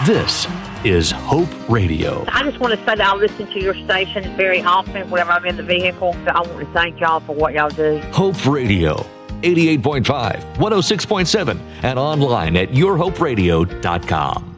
This is Hope Radio. I just want to say that I listen to your station very often whenever I'm in the vehicle. I want to thank y'all for what y'all do. Hope Radio, 88.5, 106.7, and online at yourhoperadio.com.